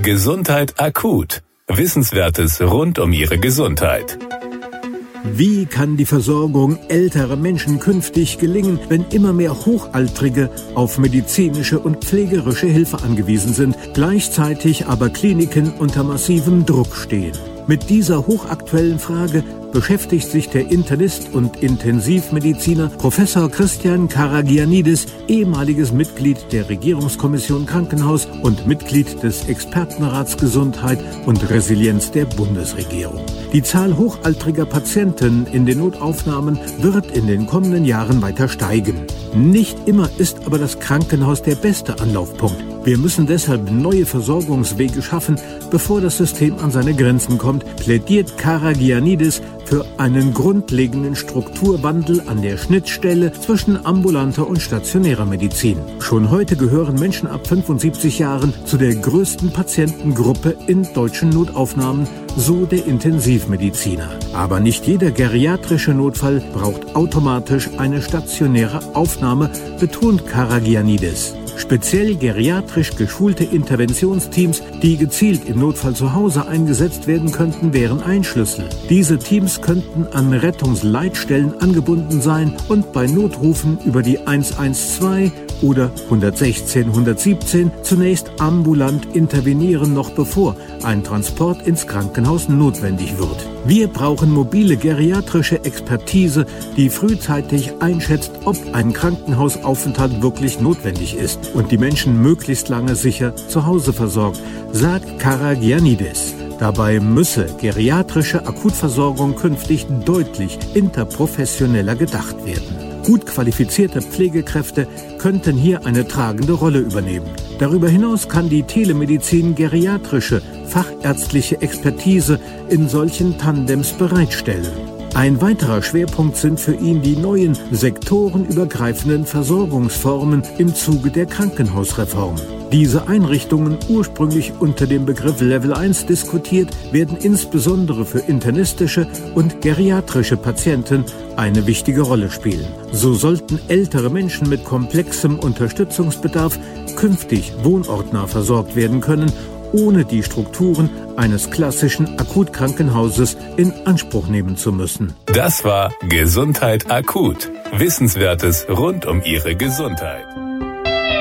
Gesundheit akut. Wissenswertes rund um Ihre Gesundheit. Wie kann die Versorgung älterer Menschen künftig gelingen, wenn immer mehr Hochaltrige auf medizinische und pflegerische Hilfe angewiesen sind, gleichzeitig aber Kliniken unter massivem Druck stehen? Mit dieser hochaktuellen Frage beschäftigt sich der Internist und Intensivmediziner Professor Christian Karagiannidis, ehemaliges Mitglied der Regierungskommission Krankenhaus und Mitglied des Expertenrats Gesundheit und Resilienz der Bundesregierung. Die Zahl hochaltriger Patienten in den Notaufnahmen wird in den kommenden Jahren weiter steigen. Nicht immer ist aber das Krankenhaus der beste Anlaufpunkt. Wir müssen deshalb neue Versorgungswege schaffen, bevor das System an seine Grenzen kommt, plädiert Karagiannidis für einen grundlegenden Strukturwandel an der Schnittstelle zwischen ambulanter und stationärer Medizin. Schon heute gehören Menschen ab 75 Jahren zu der größten Patientengruppe in deutschen Notaufnahmen, so der Intensivmediziner. Aber nicht jeder geriatrische Notfall braucht automatisch eine stationäre Aufnahme, betont Karagiannidis. Speziell geriatrisch geschulte Interventionsteams, die gezielt im Notfall zu Hause eingesetzt werden könnten, wären ein Schlüssel. Diese Teams könnten an Rettungsleitstellen angebunden sein und bei Notrufen über die 112 oder 116, 117 zunächst ambulant intervenieren, noch bevor ein Transport ins Krankenhaus notwendig wird. Wir brauchen mobile geriatrische Expertise, die frühzeitig einschätzt, ob ein Krankenhausaufenthalt wirklich notwendig ist und die Menschen möglichst lange sicher zu Hause versorgt, sagt Karagiannidis. Dabei müsse geriatrische Akutversorgung künftig deutlich interprofessioneller gedacht werden. Gut qualifizierte Pflegekräfte könnten hier eine tragende Rolle übernehmen. Darüber hinaus kann die Telemedizin geriatrische, fachärztliche Expertise in solchen Tandems bereitstellen. Ein weiterer Schwerpunkt sind für ihn die neuen sektorenübergreifenden Versorgungsformen im Zuge der Krankenhausreform. Diese Einrichtungen, ursprünglich unter dem Begriff Level 1 diskutiert, werden insbesondere für internistische und geriatrische Patienten eine wichtige Rolle spielen. So sollten ältere Menschen mit komplexem Unterstützungsbedarf künftig wohnortnah versorgt werden können, ohne die Strukturen eines klassischen Akutkrankenhauses in Anspruch nehmen zu müssen. Das war Gesundheit akut. Wissenswertes rund um Ihre Gesundheit.